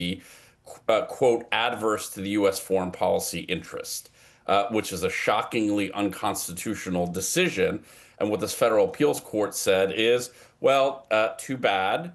quote, adverse to the U.S. foreign policy interest, which is a shockingly unconstitutional decision. And what this federal appeals court said is, well, too bad.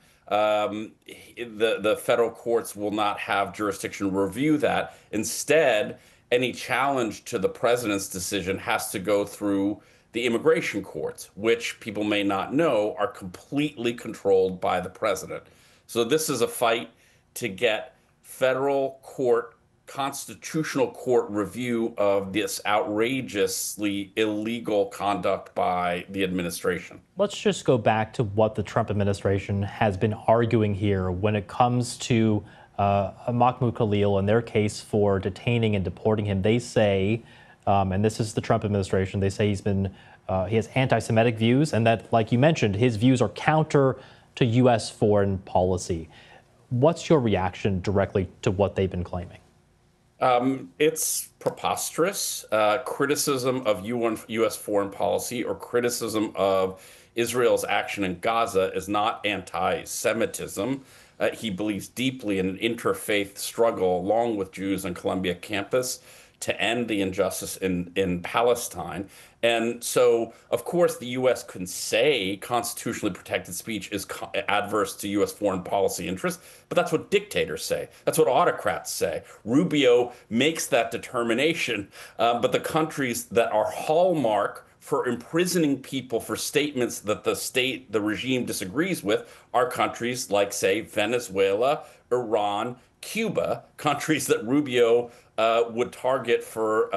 The federal courts will not have jurisdiction to review that. Instead, any challenge to the president's decision has to go through the immigration courts, which people may not know are completely controlled by the president. So this is a fight to get federal court, constitutional court review of this outrageously illegal conduct by the administration. Let's just go back to what the Trump administration has been arguing here when it comes to Mahmoud Khalil and their case for detaining and deporting him. They say, and this is the Trump administration, they say he has anti-Semitic views and that, like you mentioned, his views are counter to U.S. foreign policy. What's your reaction directly to what they've been claiming? It's preposterous. Criticism of U.S. foreign policy or criticism of Israel's action in Gaza is not anti-Semitism. He believes deeply in an interfaith struggle along with Jews on Columbia campus to end the injustice in Palestine. And so, of course, the U.S. can say constitutionally protected speech is adverse to U.S. foreign policy interests, but that's what dictators say. That's what autocrats say. Rubio makes that determination, but the countries that are hallmark for imprisoning people for statements that the regime disagrees with are countries like, say, Venezuela, Iran, Cuba, countries that Rubio would target for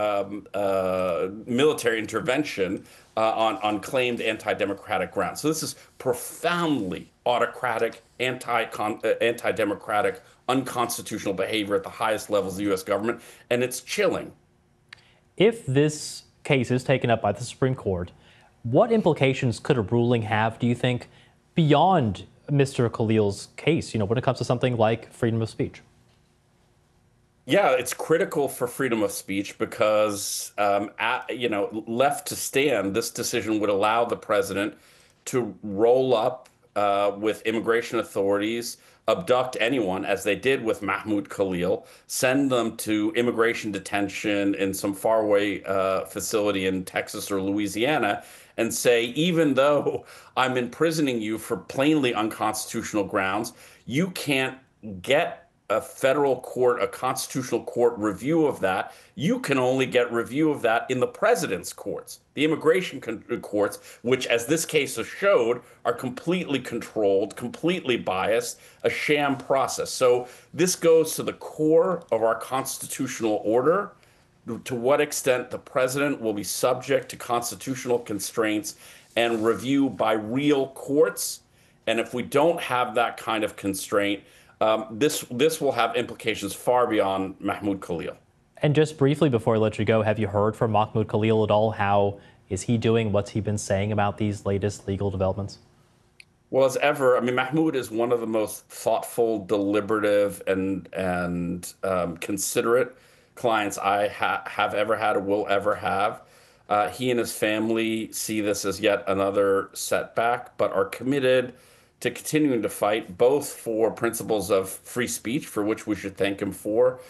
military intervention on claimed anti-democratic grounds. So this is profoundly autocratic, anti-democratic, unconstitutional behavior at the highest levels of the U.S. government, and it's chilling. If this case is taken up by the Supreme Court, what implications could a ruling have, do you think, beyond Mr. Khalil's case, when it comes to something like freedom of speech? Yeah, it's critical for freedom of speech because, left to stand, this decision would allow the president to roll up with immigration authorities, abduct anyone, as they did with Mahmoud Khalil, send them to immigration detention in some faraway facility in Texas or Louisiana, and say, even though I'm imprisoning you for plainly unconstitutional grounds, you can't get a federal court, a constitutional court review of that. You can only get review of that in the president's courts, the immigration courts, which, as this case has showed, are completely controlled, completely biased, a sham process. So this goes to the core of our constitutional order, to what extent the president will be subject to constitutional constraints and review by real courts. And if we don't have that kind of constraint, this will have implications far beyond Mahmoud Khalil. And just briefly before I let you go, have you heard from Mahmoud Khalil at all? How is he doing? What's he been saying about these latest legal developments? Well, as ever, I mean, Mahmoud is one of the most thoughtful, deliberative, and considerate clients I have ever had or will ever have. He and his family see this as yet another setback, but are committed to continuing to fight both for principles of free speech, for which we should thank him for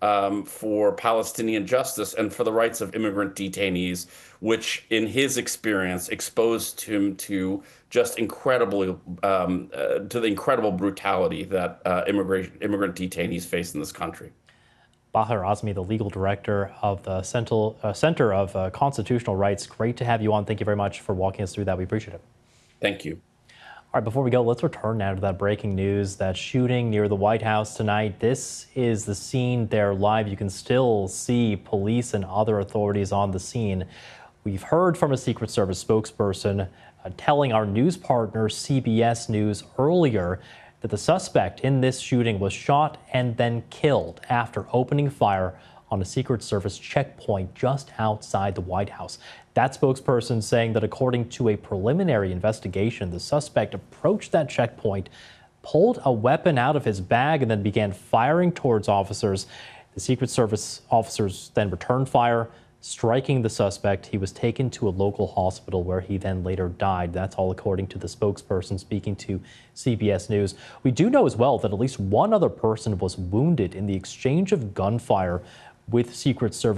Palestinian justice, and for the rights of immigrant detainees, which, in his experience, exposed him to just incredibly to the incredible brutality that immigrant detainees face in this country. Baher Azmi, the legal director of the Center of Constitutional Rights. Great to have you on. Thank you very much for walking us through that. We appreciate it. Thank you. All right, before we go, let's return now to that breaking news, that shooting near the White House tonight. This is the scene there live. You can still see police and other authorities on the scene. We've heard from a Secret Service spokesperson telling our news partner CBS News earlier that the suspect in this shooting was shot and then killed after opening fire on a Secret Service checkpoint just outside the White House. That spokesperson saying that according to a preliminary investigation, the suspect approached that checkpoint, pulled a weapon out of his bag, and then began firing towards officers. The Secret Service officers then returned fire. Striking the suspect, he was taken to a local hospital where he then later died. That's all according to the spokesperson speaking to CBS News. We do know as well that at least one other person was wounded in the exchange of gunfire with Secret Service